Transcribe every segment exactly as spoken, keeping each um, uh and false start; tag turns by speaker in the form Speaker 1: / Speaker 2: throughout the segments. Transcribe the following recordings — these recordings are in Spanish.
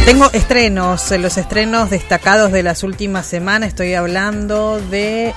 Speaker 1: Tengo estrenos, los estrenos destacados de las últimas semanas. Estoy hablando de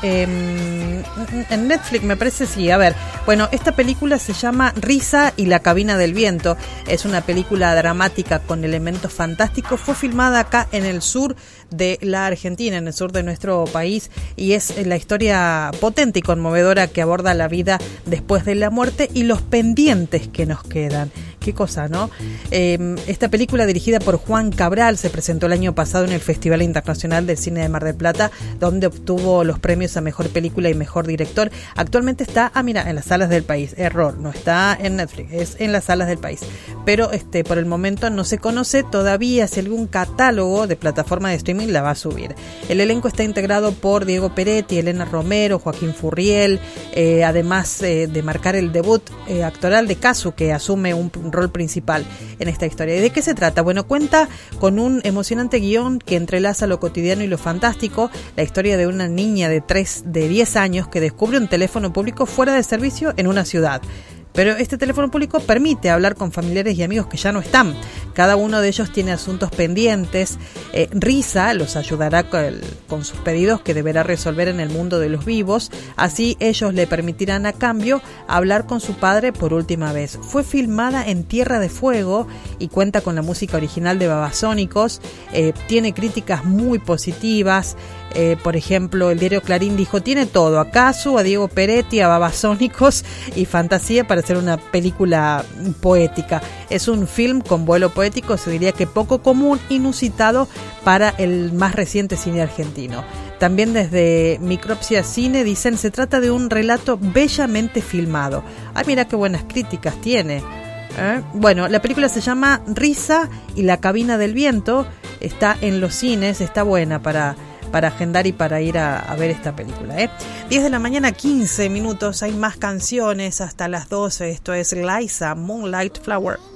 Speaker 1: eh, en Netflix, me parece, sí. A ver, bueno, esta película se llama Risa y la cabina del viento. Es una película dramática con elementos fantásticos. Fue filmada acá en el sur de la Argentina, en el sur de nuestro país, y es la historia potente y conmovedora que aborda la vida después de la muerte y los pendientes que nos quedan. Qué cosa, ¿no? Eh, esta película, dirigida por Juan Cabral, se presentó el año pasado en el Festival Internacional del Cine de Mar del Plata, donde obtuvo los premios a Mejor Película y Mejor Director. Actualmente está, ah mira, en las salas del país. Error, no está en Netflix, es en las salas del país. Pero este, por el momento no se conoce todavía si algún catálogo de plataforma de streaming la va a subir. El elenco está integrado por Diego Peretti, Elena Romero, Joaquín Furriel, eh, además eh, de marcar el debut eh, actoral de Casu, que asume un rol principal en esta historia. ¿Y de qué se trata? Bueno, cuenta con un emocionante guión que entrelaza lo cotidiano y lo fantástico, la historia de una niña de tres, de diez años que descubre un teléfono público fuera de servicio en una ciudad. Pero este teléfono público permite hablar con familiares y amigos que ya no están. Cada uno de ellos tiene asuntos pendientes. Eh, Risa los ayudará con, el, con sus pedidos que deberá resolver en el mundo de los vivos. Así ellos le permitirán a cambio hablar con su padre por última vez. Fue filmada en Tierra de Fuego y cuenta con la música original de Babasónicos. Eh, tiene críticas muy positivas. Eh, por ejemplo, el diario Clarín dijo: tiene todo, a Casu, a Diego Peretti, a Babasónicos y fantasía para hacer una película poética. Es un film con vuelo poético, se diría que poco común, inusitado para el más reciente cine argentino. También desde Micropsia Cine dicen: se trata de un relato bellamente filmado. Ay, mira qué buenas críticas tiene. ¿Eh? Bueno, la película se llama Risa y la cabina del viento. Está en los cines, está buena para... para agendar y para ir a, a ver esta película, ¿eh? diez de la mañana, quince minutos, hay más canciones hasta las doce. Esto es Liza, Moonlight Flower.